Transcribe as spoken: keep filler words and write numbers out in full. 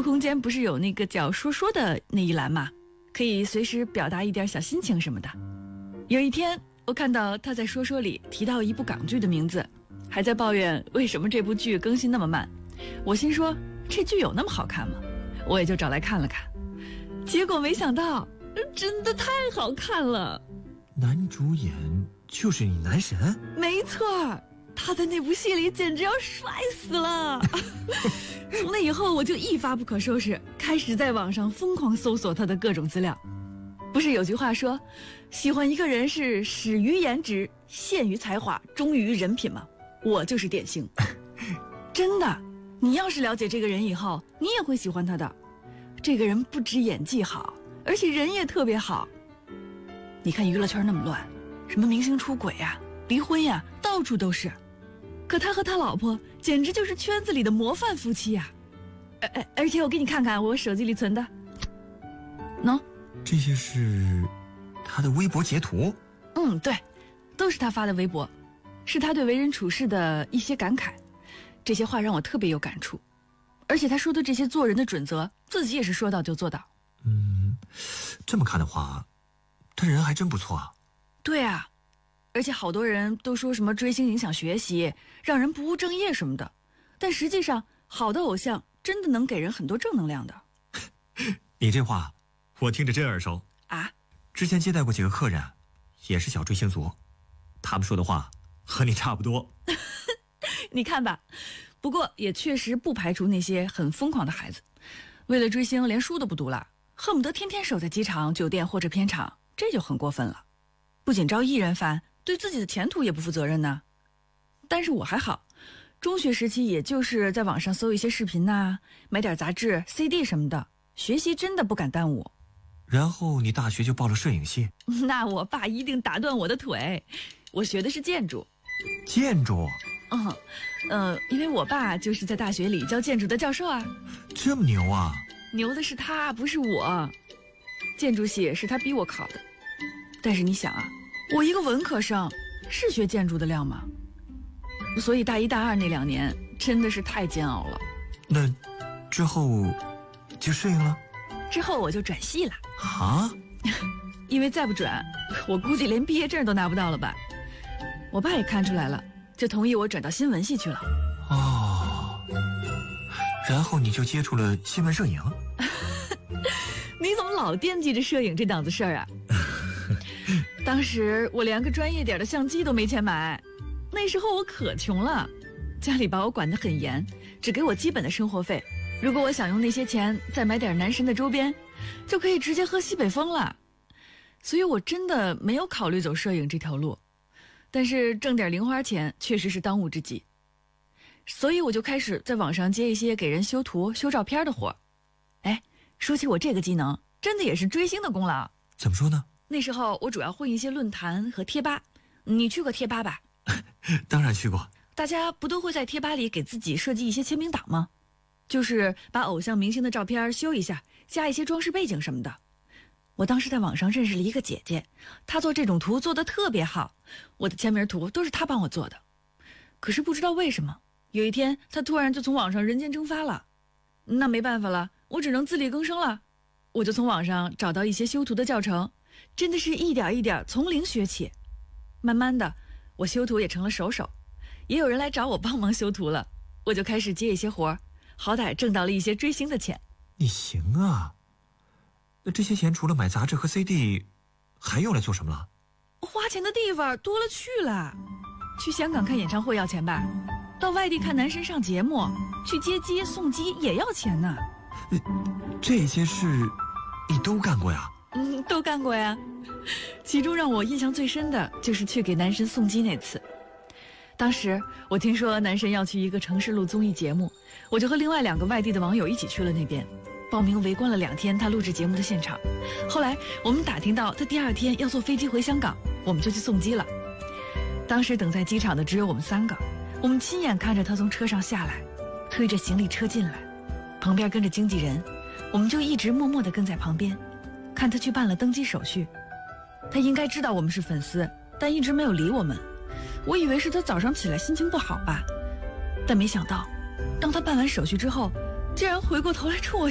QQ 空间不是有那个叫说说的那一栏吗？可以随时表达一点小心情什么的。有一天我看到他在说说里提到一部港剧的名字，还在抱怨为什么这部剧更新那么慢。我心说这剧有那么好看吗？我也就找来看了看，结果没想到真的太好看了。 男主演就是你男神？ 没错，他在那部戏里简直要帅死了。从那以后我就一发不可收拾，开始在网上疯狂搜索他的各种资料。不是有句话说喜欢一个人是始于颜值，陷于才华，忠于人品吗？我就是典型。真的，你要是了解这个人以后，你也会喜欢他的。这个人不止演技好，而且人也特别好。你看娱乐圈那么乱，什么明星出轨呀、离婚呀，到处都是。可他和他老婆简直就是圈子里的模范夫妻呀、啊！而而且我给你看看我手机里存的，喏， 这些是他的微博截图？ 嗯，对，都是他发的微博，是他对为人处事的一些感慨。这些话让我特别有感触，而且他说的这些做人的准则，自己也是说到就做到。 嗯，这么看的话，他人还真不错啊。 对啊，而且好多人都说什么追星影响学习，让人不务正业什么的，但实际上好的偶像真的能给人很多正能量的。 你这话我听着真耳熟啊！ 之前接待过几个客人，也是小追星族，他们说的话和你差不多。 你看吧，不过也确实不排除那些很疯狂的孩子，为了追星连书都不读了，恨不得天天守在机场、酒店或者片场，这就很过分了。不仅招艺人烦，对自己的前途也不负责任呢。但是我还好，中学时期也就是在网上搜一些视频呐、买点杂志、C D 什么的，学习真的不敢耽误。 然后你大学就报了摄影系？ 那我爸一定打断我的腿。我学的是建筑。 建筑？ 嗯，呃，因为我爸就是在大学里教建筑的教授啊。 这么牛啊？ 牛的是他，不是我。建筑系是他逼我考的。但是你想啊，我一个文科生，是学建筑的料吗？所以大一大二那两年真的是太煎熬了。 那之后就适应了？ 之后我就转系了。 啊？ 因为再不转，我估计连毕业证都拿不到了吧。我爸也看出来了，就同意我转到新闻系去了。 哦，然后你就接触了新闻摄影？ 你怎么老惦记着摄影这档子事儿啊？当时我连个专业点的相机都没钱买，那时候我可穷了，家里把我管得很严，只给我基本的生活费。如果我想用那些钱再买点男神的周边，就可以直接喝西北风了。所以我真的没有考虑走摄影这条路，但是挣点零花钱确实是当务之急。所以我就开始在网上接一些给人修图、修照片的活。哎，说起我这个技能，真的也是追星的功劳。 怎么说呢？ 那时候我主要混一些论坛和贴吧。你去过贴吧吧？ 当然去过。 大家不都会在贴吧里给自己设计一些签名档吗？就是把偶像明星的照片修一下，加一些装饰背景什么的。我当时在网上认识了一个姐姐，她做这种图做得特别好，我的签名图都是她帮我做的。可是不知道为什么，有一天她突然就从网上人间蒸发了。那没办法了，我只能自力更生了。我就从网上找到一些修图的教程，真的是一点一点从零学起。慢慢的，我修图也成了手手，也有人来找我帮忙修图了，我就开始接一些活，好歹挣到了一些追星的钱。 你行啊，那这些钱除了买杂志和 C D， 还用来做什么了？ 花钱的地方多了去了，去香港看演唱会要钱吧，到外地看男神上节目，去接机送机也要钱呢。 这些事你都干过呀？ 嗯，都干过呀。其中让我印象最深的就是去给男神送机那次。当时我听说男神要去一个城市录综艺节目，我就和另外两个外地的网友一起去了那边，报名围观了两天他录制节目的现场。后来我们打听到他第二天要坐飞机回香港，我们就去送机了。当时等在机场的只有我们三个，我们亲眼看着他从车上下来，推着行李车进来，旁边跟着经纪人，我们就一直默默地跟在旁边，看他去办了登机手续。他应该知道我们是粉丝，但一直没有理我们。我以为是他早上起来心情不好吧，但没想到，当他办完手续之后，竟然回过头来冲我